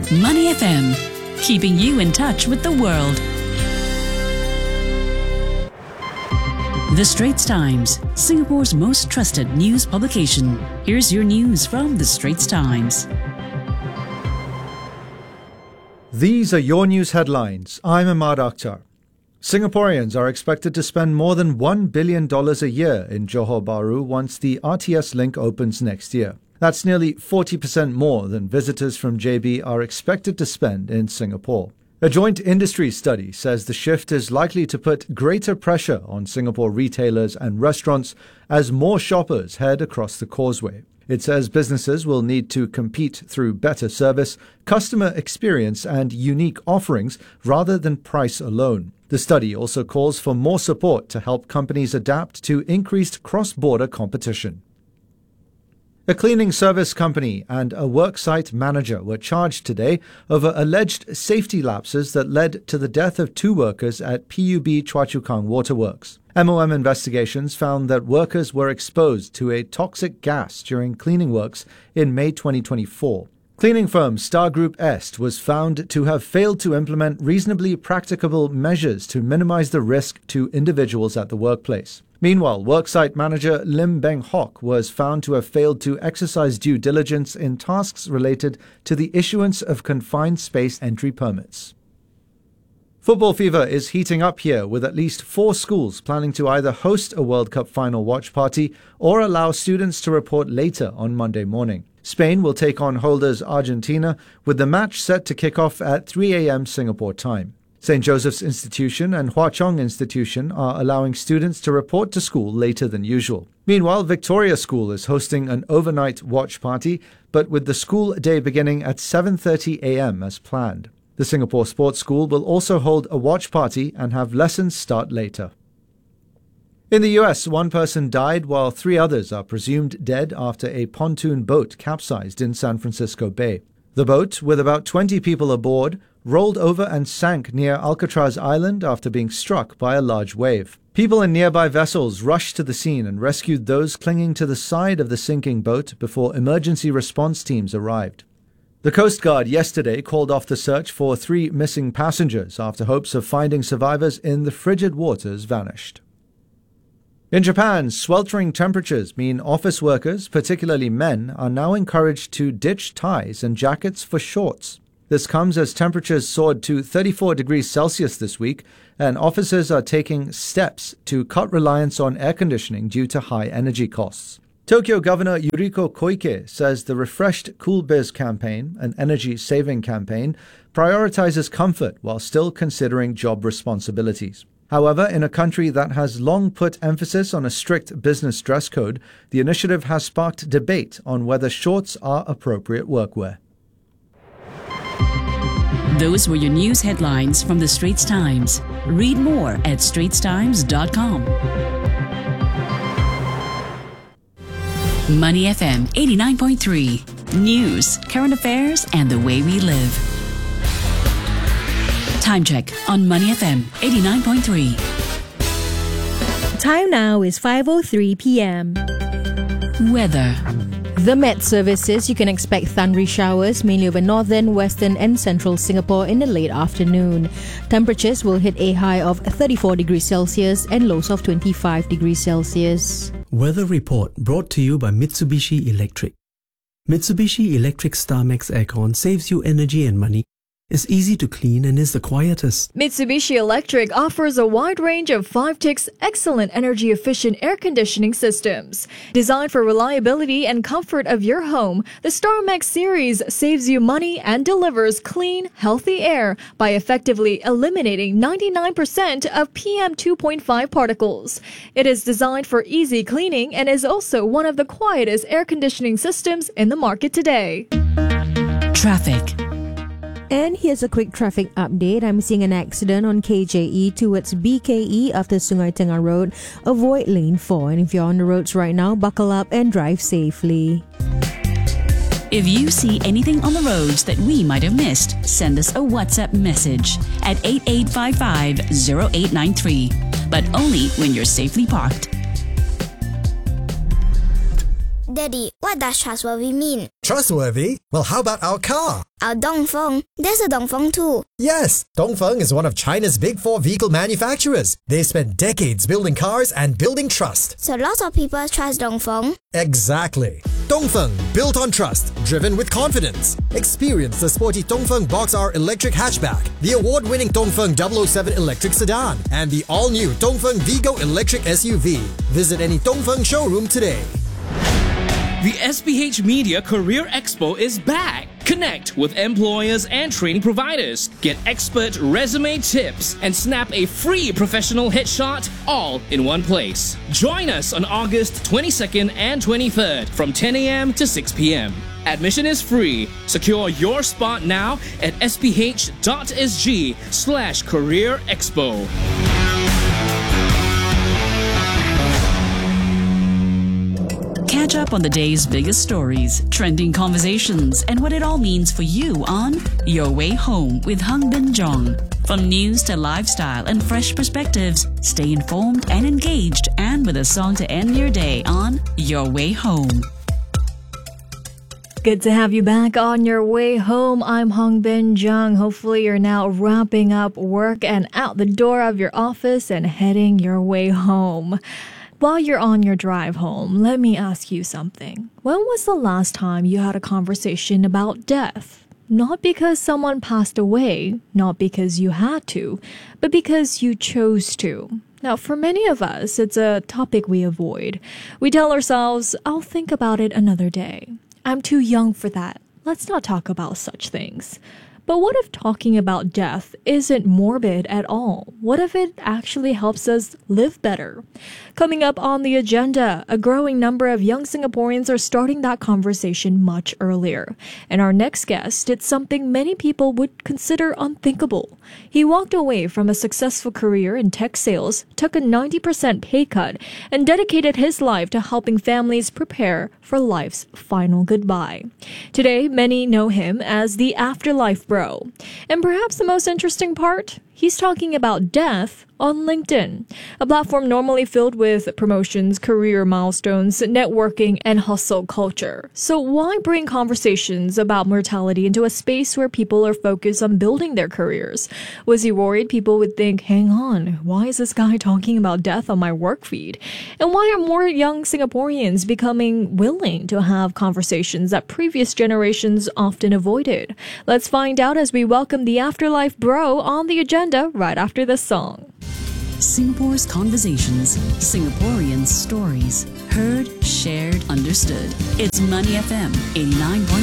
Money FM, keeping you in touch with the world. The Straits Times, Singapore's most trusted news publication. Here's your news from The Straits Times. These are your news headlines. I'm Ahmad Akhtar. Singaporeans are expected to spend more than $1 billion a year in Johor Bahru once the RTS link opens next year. That's nearly 40% more than visitors from JB are expected to spend in Singapore. A joint industry study says the shift is likely to put greater pressure on Singapore retailers and restaurants as more shoppers head across the causeway. It says businesses will need to compete through better service, customer experience, and unique offerings rather than price alone. The study also calls for more support to help companies adapt to increased cross-border competition. A cleaning service company and a worksite manager were charged today over alleged safety lapses that led to the death of 2 workers at PUB Choa Chu Kang Waterworks. MOM investigations found that workers were exposed to a toxic gas during cleaning works in May 2024. Cleaning firm Star Group Est was found to have failed to implement reasonably practicable measures to minimize the risk to individuals at the workplace. Meanwhile, worksite manager Lim Beng Hock was found to have failed to exercise due diligence in tasks related to the issuance of confined space entry permits. Football fever is heating up here, with at least 4 schools planning to either host a World Cup final watch party or allow students to report later on Monday morning. Spain will take on holders Argentina, with the match set to kick off at 3 a.m. Singapore time. St. Joseph's Institution and Hwa Chong Institution are allowing students to report to school later than usual. Meanwhile, Victoria School is hosting an overnight watch party, but with the school day beginning at 7:30 a.m. as planned. The Singapore Sports School will also hold a watch party and have lessons start later. In the US, 1 person died while 3 others are presumed dead after a pontoon boat capsized in San Francisco Bay. The boat, with about 20 people aboard, rolled over and sank near Alcatraz Island after being struck by a large wave. People in nearby vessels rushed to the scene and rescued those clinging to the side of the sinking boat before emergency response teams arrived. The Coast Guard yesterday called off the search for 3 missing passengers after hopes of finding survivors in the frigid waters vanished. In Japan, sweltering temperatures mean office workers, particularly men, are now encouraged to ditch ties and jackets for shorts. This comes as temperatures soared to 34 degrees Celsius this week, and offices are taking steps to cut reliance on air conditioning due to high energy costs. Tokyo Governor Yuriko Koike says the refreshed Cool Biz campaign, an energy-saving campaign, prioritizes comfort while still considering job responsibilities. However, in a country that has long put emphasis on a strict business dress code, the initiative has sparked debate on whether shorts are appropriate workwear. Those were your news headlines from The Straits Times. Read more at straitstimes.com. Money FM 89.3. News, current affairs, and the way we live. Time check on Money FM 89.3. Time now is 5:03 p.m. Weather. The Met Service says you can expect thundery showers mainly over northern, western and central Singapore in the late afternoon. Temperatures will hit a high of 34 degrees Celsius and lows of 25 degrees Celsius. Weather report brought to you by Mitsubishi Electric. Mitsubishi Electric StarMax Aircon saves you energy and money, is easy to clean and is the quietest. Mitsubishi Electric offers a wide range of 5-TICS excellent energy-efficient air conditioning systems. Designed for reliability and comfort of your home, the StarMax series saves you money and delivers clean, healthy air by effectively eliminating 99% of PM 2.5 particles. It is designed for easy cleaning and is also one of the quietest air conditioning systems in the market today. Traffic. And here's a quick traffic update. I'm seeing an accident on KJE towards BKE after Sungai Tengah Road. Avoid lane 4. And if you're on the roads right now, buckle up and drive safely. If you see anything on the roads that we might have missed, send us a WhatsApp message at 8855-0893. But only when you're safely parked. Daddy, what does trustworthy mean? Trustworthy? Well, how about our car? Our Dongfeng. There's a Dongfeng too. Yes, Dongfeng is one of China's big four vehicle manufacturers. They spent decades building cars and building trust. So lots of people trust Dongfeng. Exactly. Dongfeng, built on trust, driven with confidence. Experience the sporty Dongfeng Box R electric hatchback, the award-winning Dongfeng 007 electric sedan, and the all-new Dongfeng Vigo electric SUV. Visit any Dongfeng showroom today. The SPH Media Career Expo is back. Connect with employers and training providers. Get expert resume tips and snap a free professional headshot all in one place. Join us on August 22nd and 23rd from 10 a.m. to 6 p.m. Admission is free. Secure your spot now at sph.sg/career expo. Catch up on the day's biggest stories, trending conversations, and what it all means for you on Your Way Home with Hung Bin Jong. From news to lifestyle and fresh perspectives, stay informed and engaged, and with a song to end your day on Your Way Home. Good to have you back on your way home. I'm Hong Bin Jung. Hopefully you're now wrapping up work and out the door of your office and heading your way home. While you're on your drive home, let me ask you something. When was the last time you had a conversation about death? Not because someone passed away, not because you had to, but because you chose to. Now, for many of us, it's a topic we avoid. We tell ourselves, I'll think about it another day. I'm too young for that. Let's not talk about such things. But what if talking about death isn't morbid at all? What if it actually helps us live better? Coming up on the agenda, a growing number of young Singaporeans are starting that conversation much earlier. And our next guest did something many people would consider unthinkable. He walked away from a successful career in tech sales, took a 90% pay cut, and dedicated his life to helping families prepare for life's final goodbye. Today, many know him as the Afterlife Bro. And perhaps the most interesting part? He's talking about death on LinkedIn, a platform normally filled with promotions, career milestones, networking, and hustle culture. So why bring conversations about mortality into a space where people are focused on building their careers? Was he worried people would think, hang on, why is this guy talking about death on my work feed? And why are more young Singaporeans becoming willing to have conversations that previous generations often avoided? Let's find out as we welcome the Afterlife Bro on the agenda right after this song. Singapore's conversations, Singaporeans' stories, heard, shared, understood. It's Money FM 89.9.